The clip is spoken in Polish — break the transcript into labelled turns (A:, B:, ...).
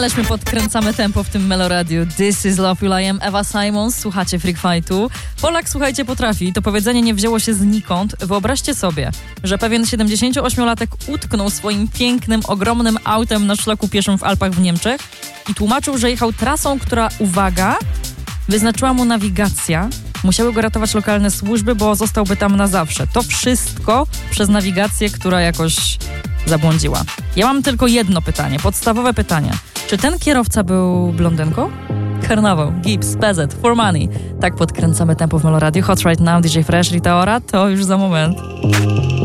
A: Aleśmy podkręcamy tempo w tym Meloradiu. This is Love Will I Am, Ewa Simons. Słuchacie Freak Fightu. Polak, słuchajcie, potrafi. To powiedzenie nie wzięło się znikąd. Wyobraźcie sobie, że pewien 78-latek utknął swoim pięknym, ogromnym autem na szlaku pieszym w Alpach w Niemczech i tłumaczył, że jechał trasą, która, uwaga, wyznaczyła mu nawigacja. Musiały go ratować lokalne służby, bo zostałby tam na zawsze. To wszystko przez nawigację, która jakoś zabłądziła. Ja mam tylko jedno pytanie, podstawowe pytanie. Czy ten kierowca był blondynką? Karnawał, Gibbs, PZ, For Money. Tak podkręcamy tempo w Meloradiu. Hot Right Now, DJ Fresh, Rita Ora. To już za moment.